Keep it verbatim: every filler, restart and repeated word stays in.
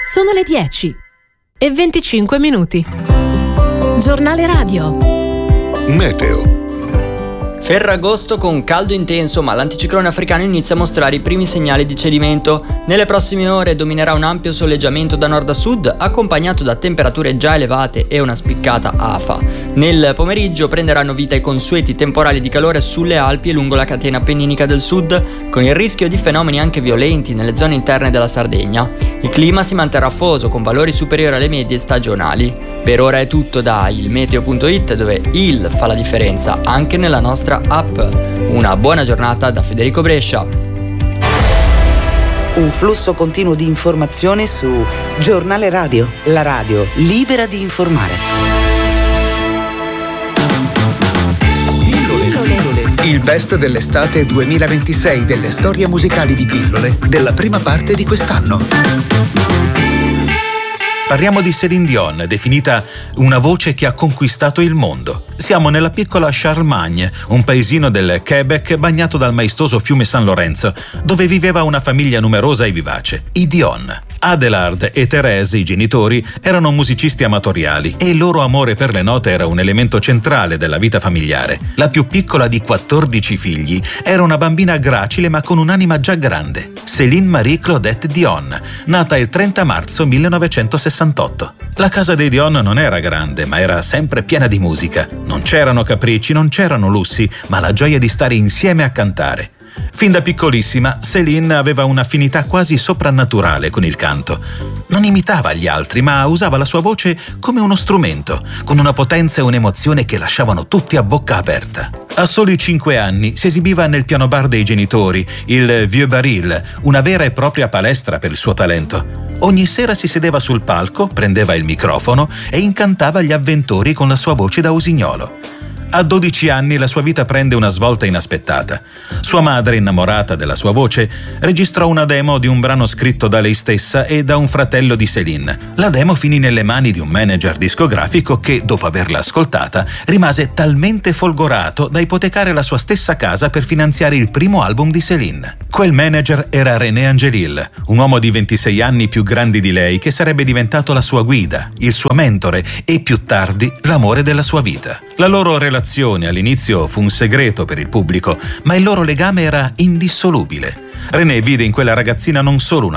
Sono le dieci e venticinque minuti. Giornale radio. Meteo. Ferragosto con caldo intenso, ma l'anticiclone africano inizia a mostrare i primi segnali di cedimento. Nelle prossime ore dominerà un ampio soleggiamento da nord a sud, accompagnato da temperature già elevate e una spiccata afa. Nel pomeriggio prenderanno vita i consueti temporali di calore sulle Alpi e lungo la catena appenninica del sud, con il rischio di fenomeni anche violenti nelle zone interne della Sardegna. Il clima si manterrà afoso, con valori superiori alle medie stagionali. Per ora è tutto da ilmeteo punto it, dove il fa la differenza anche nella nostra app. Una buona giornata da Federico Brescia. Un flusso continuo di informazione su Giornale Radio, la radio libera di informare. Il best dell'estate duemilaventisei delle storie musicali di Pillole della prima parte di quest'anno. Parliamo di Céline Dion, definita una voce che ha conquistato il mondo. Siamo nella piccola Charlemagne, un paesino del Quebec bagnato dal maestoso fiume San Lorenzo, dove viveva una famiglia numerosa e vivace, i Dion. Adelard e Thérèse, i genitori, erano musicisti amatoriali e il loro amore per le note era un elemento centrale della vita familiare. La più piccola di quattordici figli era una bambina gracile ma con un'anima già grande, Céline Marie Claudette Dion, nata il trenta marzo millenovecentosessantotto. La casa dei Dion non era grande, ma era sempre piena di musica. Non c'erano capricci, non c'erano lussi, ma la gioia di stare insieme a cantare. Fin da piccolissima, Céline aveva un'affinità quasi soprannaturale con il canto. Non imitava gli altri, ma usava la sua voce come uno strumento, con una potenza e un'emozione che lasciavano tutti a bocca aperta. A soli cinque anni si esibiva nel piano bar dei genitori, il Vieux Baril, una vera e propria palestra per il suo talento. Ogni sera si sedeva sul palco, prendeva il microfono e incantava gli avventori con la sua voce da usignolo. A dodici anni la sua vita prende una svolta inaspettata. Sua madre, innamorata della sua voce, registrò una demo di un brano scritto da lei stessa e da un fratello di Céline. La demo finì nelle mani di un manager discografico che, dopo averla ascoltata, rimase talmente folgorato da ipotecare la sua stessa casa per finanziare il primo album di Céline. Quel manager era René Angélil, un uomo di ventisei anni più grandi di lei che sarebbe diventato la sua guida, il suo mentore e più tardi l'amore della sua vita. La loro relazione all'inizio fu un segreto per il pubblico, ma il loro legame era indissolubile. René vide in quella ragazzina non solo una